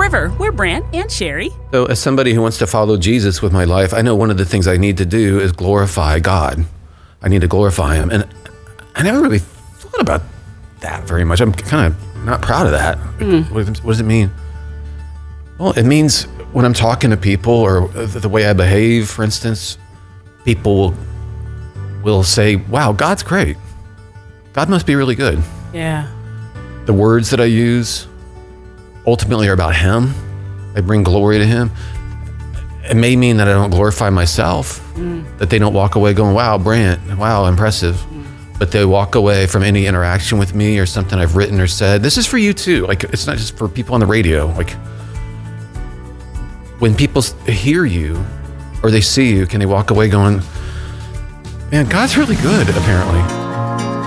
River. We're Brant and Sherry. So as somebody who wants to follow Jesus with my life, I know one of the things I need to do is glorify God. I need to glorify him. And I never really thought about that very much. I'm kind of not proud of that. What does it mean? Well, it means when I'm talking to people or the way I behave, for instance, people will say, wow, God's great. God must be really good. Yeah. The words that I use ultimately are about him. They bring glory to him. It may mean that I don't glorify myself, that they don't walk away going, wow, Brant, wow, impressive. But they walk away from any interaction with me or something I've written or said. This is for you too. Like, it's not just for people on the radio. Like, when people hear you or they see you, can they walk away going, man, God's really good, apparently.